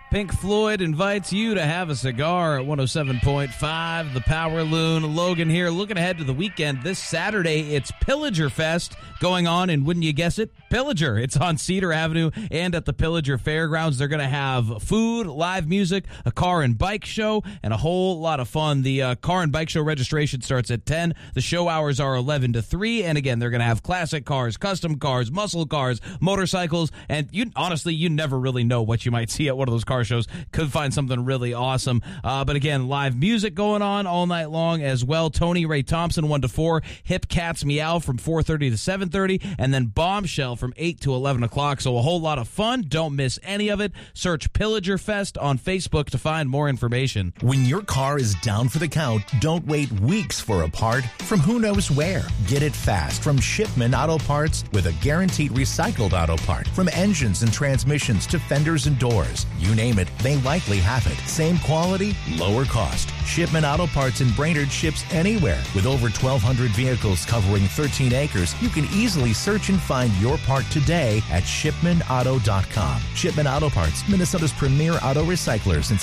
Pink Floyd invites you to have a cigar at 107.5, the Power Loon. Logan here, looking ahead to the weekend. This Saturday, it's Pillager Fest going on, and wouldn't you guess it, Pillager. It's on Cedar Avenue and at the Pillager Fairgrounds. They're going to have food, live music, a car and bike show, and a whole lot of fun. The car and bike show registration starts at 10. The show hours are 11 to 3, and again, they're going to have classic cars, custom cars, muscle cars, motorcycles, and honestly, you never really know what you might see at one of those car shows. Could find something really awesome. But again, live music going on all night long as well. Tony Ray Thompson, 1 to 4. Hip Cats Meow from 4:30 to 7:30. And then Bombshell from 8 to 11 o'clock. So a whole lot of fun. Don't miss any of it. Search Pillager Fest on Facebook to find more information. When your car is down for the count, don't wait weeks for a part from who knows where. Get it fast from Shipman Auto Parts with a guaranteed recycled auto part. From engines and transmissions to fenders and doors. You name it, they likely have it. Same quality, lower cost. Shipman Auto Parts in Brainerd ships anywhere. With over 1,200 vehicles covering 13 acres, you can easily search and find your part today at shipmanauto.com. Shipman Auto Parts, Minnesota's premier auto recycler since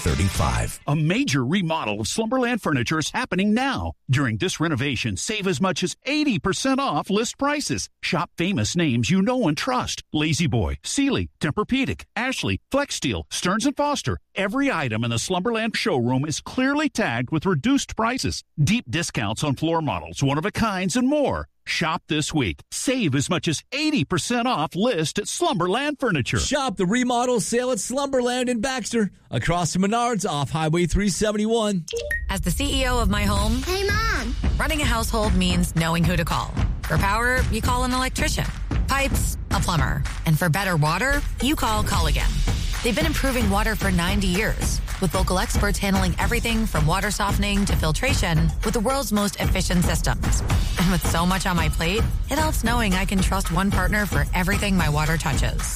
1935. A major remodel of Slumberland Furniture is happening now. During this renovation, save as much as 80% off list prices. Shop famous names you know and trust. Lazy Boy, Sealy, Tempur-Pedic, Ashley, Flex Steel, Stearns & Foster. Every item in the Slumberland showroom is clearly tagged with reduced prices, deep discounts on floor models, one-of-a-kinds, and more. Shop this week. Save as much as 80% off list at Slumberland Furniture. Shop the remodel sale at Slumberland in Baxter, across from Menards off Highway 371. As the CEO of my home, hey, Mom, running a household means knowing who to call. For power, you call an electrician. Pipes, a plumber. And for better water, you call Culligan. They've been improving water for 90 years, with local experts handling everything from water softening to filtration with the world's most efficient systems. And with so much on my plate, it helps knowing I can trust one partner for everything my water touches.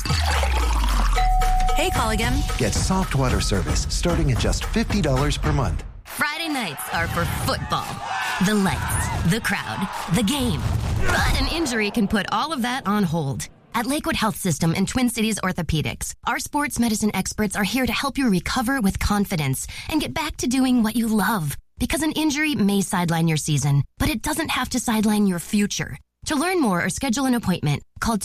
Hey, Culligan. Get soft water service starting at just $50 per month. Friday nights are for football. The lights, the crowd, the game. But an injury can put all of that on hold. At Lakewood Health System and Twin Cities Orthopedics, our sports medicine experts are here to help you recover with confidence and get back to doing what you love. Because an injury may sideline your season, but it doesn't have to sideline your future. To learn more or schedule an appointment, call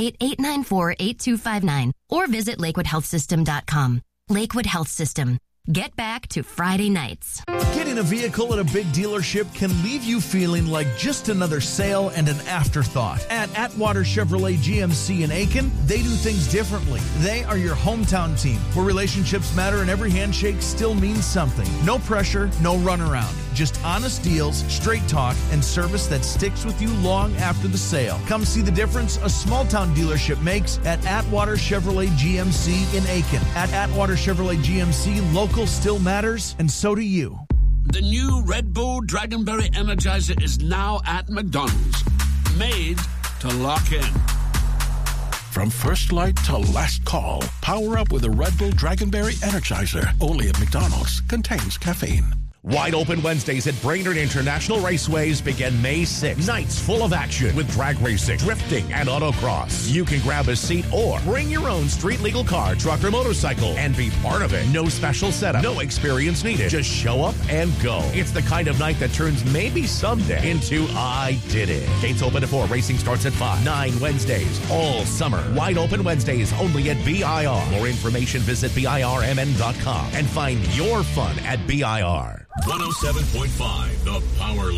218-894-8259 or visit lakewoodhealthsystem.com. Lakewood Health System. Get back to Friday nights. Getting a vehicle at a big dealership can leave you feeling like just another sale and an afterthought. At Atwater Chevrolet GMC in Aiken, they do things differently. They are your hometown team, where relationships matter and every handshake still means something. No pressure, no runaround. Just honest deals, straight talk, and service that sticks with you long after the sale. Come see the difference a small-town dealership makes at Atwater Chevrolet GMC in Aiken. At Atwater Chevrolet GMC, local still matters, and so do you. The new Red Bull Dragonberry Energizer is now at McDonald's. Made to lock in. From first light to last call, power up with a Red Bull Dragonberry Energizer. Only at McDonald's. Contains caffeine. Wide Open Wednesdays at Brainerd International Raceways begin May 6th. Nights full of action with drag racing, drifting, and autocross. You can grab a seat or bring your own street legal car, truck, or motorcycle and be part of it. No special setup, no experience needed. Just show up and go. It's the kind of night that turns maybe someday into I did it. Gates open at 4. Racing starts at 5. 9 Wednesdays all summer. Wide Open Wednesdays only at BIR. More information, visit BIRMN.com and find your fun at BIR. 107.5, the Power